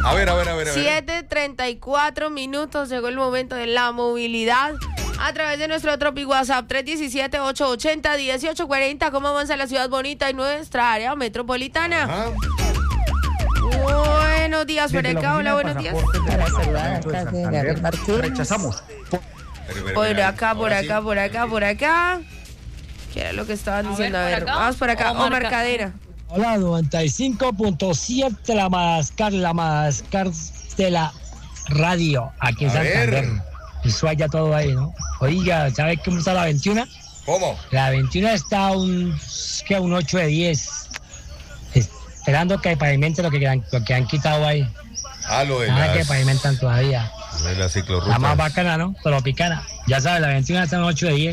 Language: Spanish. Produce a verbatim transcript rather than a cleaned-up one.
A ver, a ver, a ver, a ver. siete treinta y cuatro minutos, llegó el momento de la movilidad. A través de nuestro Tropic WhatsApp tres uno siete, ocho ocho cero, uno ocho cuatro cero, ¿cómo avanza la ciudad bonita y nuestra área metropolitana? Ajá. Buenos días por acá, hola, buenos días. Para saludar acá de Gabriel Martínez. Rechazamos. Por acá, por acá, por acá, por acá. ¿Qué era lo que estaban diciendo? A ver, vamos por acá. Omar Cadena. Hola, noventa y cinco punto siete, la Madagascar, la Madagascar de la radio, aquí en A Santander. ver. Y suaya todo ahí, ¿no? Oiga, ¿sabes cómo está la veintiuno? ¿Cómo? La veintiuno está un, ¿qué? Un ocho de diez. Esperando que pavimenten lo que, han- lo que han quitado ahí. Ah, lo de Nada que las, pavimentan todavía. de las ciclorrutas. La más bacana, ¿no? Tropicana. Ya sabes, la veintiuno está en ocho de diez.